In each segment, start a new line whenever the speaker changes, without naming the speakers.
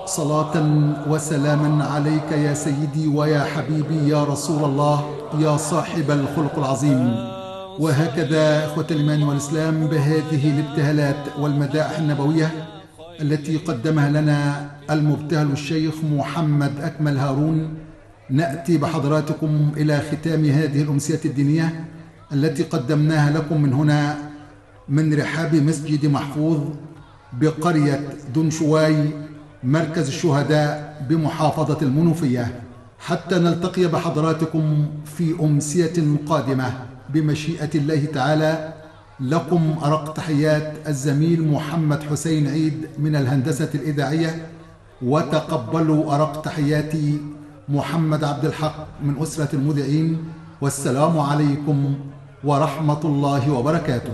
صلاة وسلاما عليك يا سيدي ويا حبيبي يا رسول الله يا صاحب الخلق العظيم. وهكذا إخوة الإيمان والإسلام، بهذه الابتهالات والمدائح النبوية التي قدمها لنا المبتهل الشيخ محمد أكمل هارون، نأتي بحضراتكم إلى ختام هذه الأمسية الدينية التي قدمناها لكم من هنا من رحاب مسجد محفوظ بقرية دنشواي مركز الشهداء بمحافظة المنوفية، حتى نلتقي بحضراتكم في أمسية قادمة بمشيئة الله تعالى. لكم أرق تحيات الزميل محمد حسين عيد من الهندسة الإذاعية، وتقبلوا أرق تحياتي محمد عبد الحق من أسرة المذيعين، والسلام عليكم ورحمة الله وبركاته.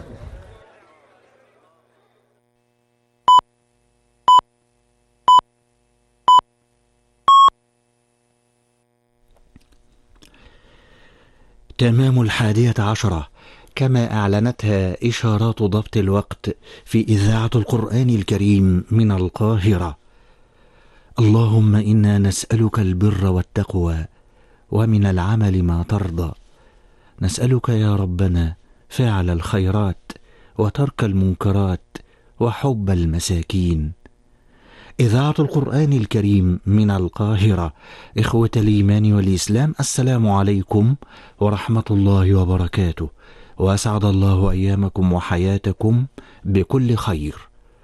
تمام 11 كما أعلنتها إشارات ضبط الوقت في إذاعة القرآن الكريم من القاهرة. اللهم إنا نسألك البر والتقوى ومن العمل ما ترضى. نسألك يا ربنا فعل الخيرات وترك المنكرات وحب المساكين. إذاعة القرآن الكريم من القاهرة. إخوة الإيمان والإسلام، السلام عليكم ورحمة الله وبركاته، وأسعد الله أيامكم وحياتكم بكل خير.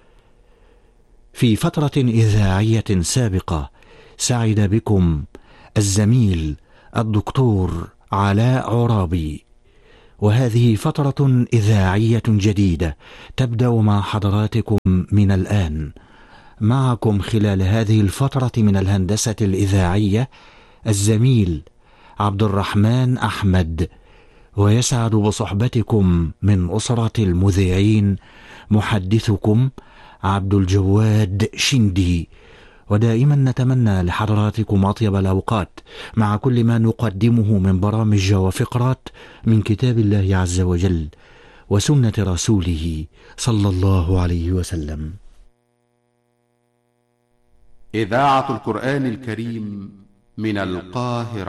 في فترة إذاعية سابقة سعد بكم الزميل الدكتور علاء عرابي، وهذه فترة إذاعية جديدة تبدأ مع حضراتكم من الآن. معكم خلال هذه الفترة من الهندسة الإذاعية الزميل عبد الرحمن أحمد، ويسعد بصحبتكم من أسرة المذيعين محدثكم عبد الجواد شندي. ودائما نتمنى لحضراتكم أطيب الأوقات مع كل ما نقدمه من برامج وفقرات من كتاب الله عز وجل وسنة رسوله صلى الله عليه وسلم.
إذاعة القرآن الكريم من القاهرة.